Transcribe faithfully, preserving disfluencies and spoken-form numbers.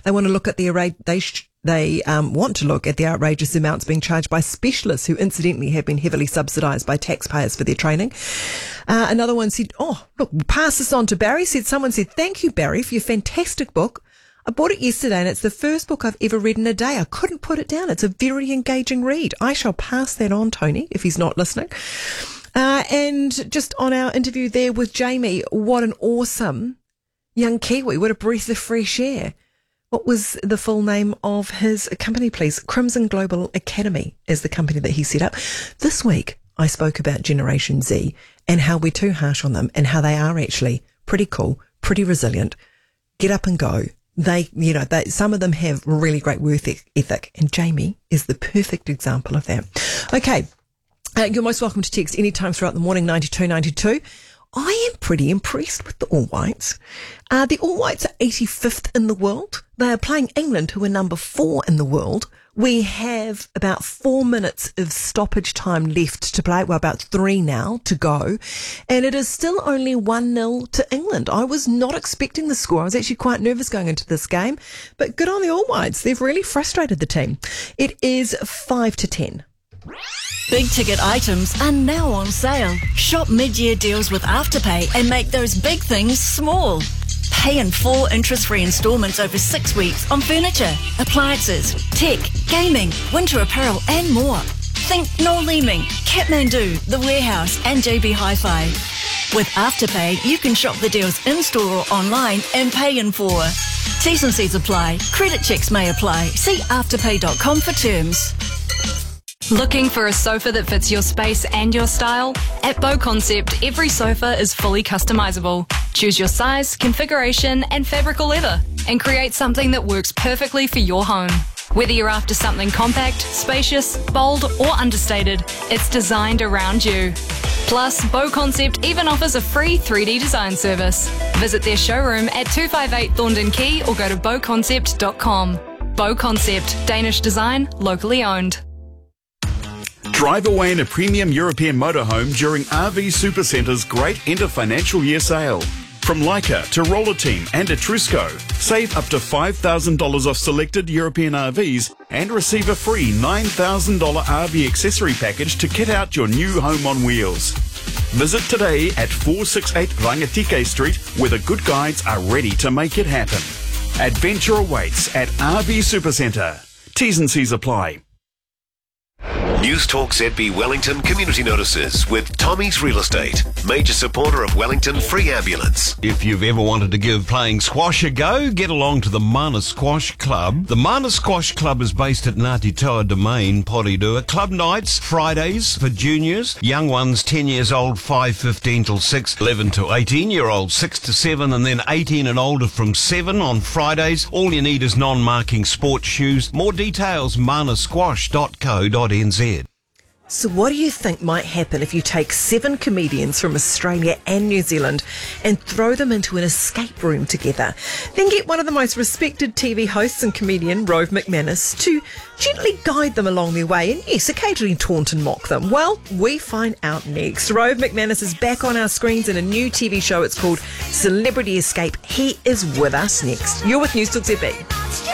They want to look at the array. They sh- They um, want to look at the outrageous amounts being charged by specialists who incidentally have been heavily subsidised by taxpayers for their training. Uh, another one said, oh, look, pass this on to Barry. Said Someone said, thank you, Barry, for your fantastic book. I bought it yesterday and it's the first book I've ever read in a day. I couldn't put it down. It's a very engaging read. I shall pass that on, Tony, if he's not listening. Uh, and just on our interview there with Jamie, what an awesome young Kiwi. What a breath of fresh air. What was the full name of his company, please? Crimson Global Academy is the company that he set up. This week, I spoke about Generation Z and how we're too harsh on them and how they are actually pretty cool, pretty resilient, get up and go. They, you know, they, some of them have really great work ethic, and Jamie is the perfect example of that. Okay, uh, you're most welcome to text anytime throughout the morning, ninety-two ninety-two. I am pretty impressed with the All Whites. Uh, the All Whites are eighty-fifth in the world. They are playing England, who are number four in the world. We have about four minutes of stoppage time left to play. Well, about three now to go. And it is still only one nil to England. I was not expecting the score. I was actually quite nervous going into this game. But good on the All Whites. They've really frustrated the team. It is five to ten. Big ticket items are now on sale. Shop mid-year deals with Afterpay and make those big things small. Pay in four interest-free instalments over six weeks on furniture, appliances, tech, gaming, winter apparel and more. Think Noel Leeming, Kathmandu, The Warehouse and J B Hi-Fi. With Afterpay, you can shop the deals in-store or online and pay in four. T's and C's apply. Credit checks may apply. See afterpay dot com for terms. Looking for a sofa that fits your space and your style? At Bow Concept, every sofa is fully customizable. Choose your size, configuration, and fabric or leather, and create something that works perfectly for your home. Whether you're after something compact, spacious, bold, or understated, it's designed around you. Plus, Bow Concept even offers a free three D design service. Visit their showroom at two fifty-eight Thorndon Quay or go to bow concept dot com. Bow Concept, Danish design, locally owned. Drive away in a premium European motorhome during R V Supercenter's great end of financial year sale. From Leica to Roller Team and Etrusco, save up to five thousand dollars off selected European R Vs and receive a free nine thousand dollars R V accessory package to kit out your new home on wheels. Visit today at four sixty-eight Rangatike Street, where the good guides are ready to make it happen. Adventure awaits at R V Supercenter. T's and C's apply. News Talk Z B Wellington community notices with Tommy's Real Estate, major supporter of Wellington Free Ambulance. If you've ever wanted to give playing squash a go, get along to the Mana Squash Club. The Mana Squash Club is based at Ngāti Toa Domain, Porirua. Club nights, Fridays for juniors, young ones ten years old, five fifteen till six, eleven to eighteen year olds, six to seven, and then eighteen and older from seven on Fridays. All you need is non-marking sports shoes. More details, mana squash dot co dot n z. So what do you think might happen if you take seven comedians from Australia and New Zealand and throw them into an escape room together? Then get one of the most respected T V hosts and comedian, Rove McManus, to gently guide them along their way and, yes, occasionally taunt and mock them. Well, we find out next. Rove McManus is back on our screens in a new T V show. It's called Celebrity Escape. He is with us next. You're with News Talk Z B.